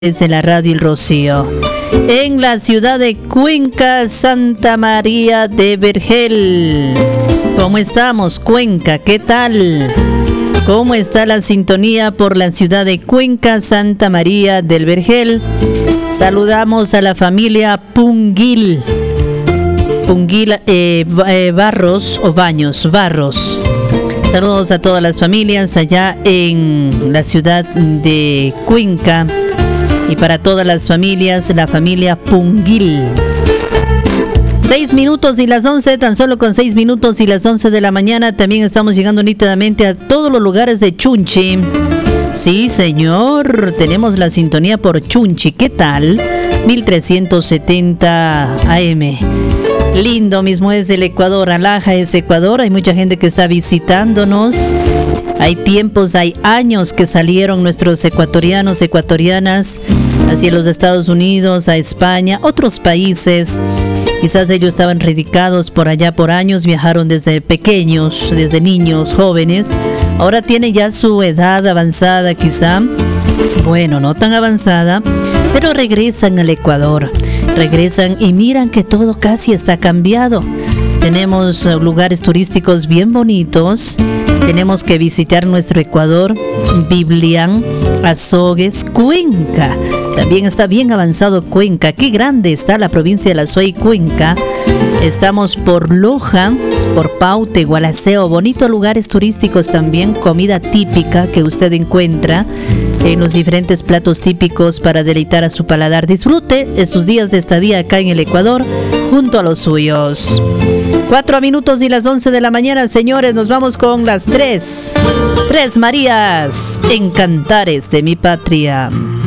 Desde la radio El Rocío, en la ciudad de Cuenca, Santa María de Vergel. ¿Cómo estamos, Cuenca? ¿Qué tal? ¿Cómo está la sintonía por la ciudad de Cuenca, Santa María del Vergel? Saludamos a la familia Punguil. Punguil Barros o Baños, Barros. Saludos a todas las familias allá en la ciudad de Cuenca. Y para todas las familias, la familia Punguil. 6 minutos y las 11, tan solo con 6 minutos y las 11 de la mañana. También estamos llegando nítidamente a todos los lugares de Chunchi. Sí, señor, tenemos la sintonía por Chunchi. ¿Qué tal? 1370 AM. Lindo mismo es el Ecuador, Alaja es Ecuador. Hay mucha gente que está visitándonos. Hay tiempos, hay años que salieron nuestros ecuatorianos, ecuatorianas hacia los Estados Unidos, a España, otros países. Quizás ellos estaban radicados por allá por años, viajaron desde pequeños, desde niños, jóvenes. Ahora tienen ya su edad avanzada quizá. Bueno, no tan avanzada, pero regresan al Ecuador. Regresan y miran que todo casi está cambiado. Tenemos lugares turísticos bien bonitos. Tenemos que visitar nuestro Ecuador, Biblián, Azogues, Cuenca. También está bien avanzado Cuenca. Qué grande está la provincia de la Suey, Cuenca. Estamos por Loja, por Paute, Gualaceo. Bonitos lugares turísticos también. Comida típica que usted encuentra en los diferentes platos típicos para deleitar a su paladar. Disfrute de sus días de estadía acá en el Ecuador junto a los suyos. 4 minutos y las 11 de la mañana, señores, nos vamos con las tres Marías en Cantares de mi Patria.